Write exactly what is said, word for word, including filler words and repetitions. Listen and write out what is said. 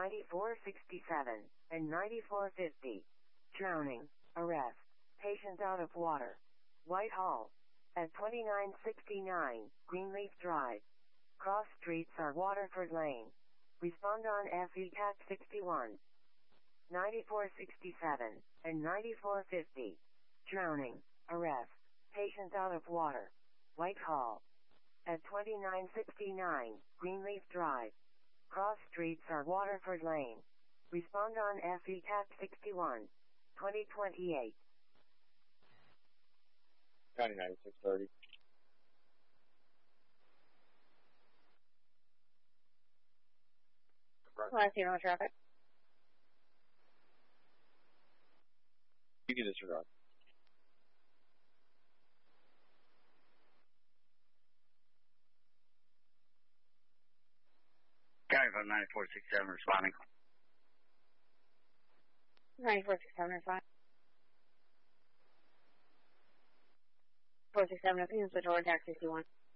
ninety-four sixty-seven and ninety-four fifty. Drowning. Arrest. Patient out of water. Whitehall. At twenty-nine sixty-nine, Greenleaf Drive. Cross streets are Waterford Lane. Respond on F E C A T sixty-one. ninety-four sixty-seven and ninety-four fifty. Drowning. Arrest. Patient out of water. Whitehall. At twenty-nine sixty-nine, Greenleaf Drive. Cross streets are Waterford Lane. Respond on F E C A T sixty-one. twenty twenty-eight. County ninety-six thirty. Class zero traffic. You can disregard. County from ninety-four sixty-seven responding. ninety-four sixty-seven responding. four sixty-seven, I think it's the door, tax sixty-one.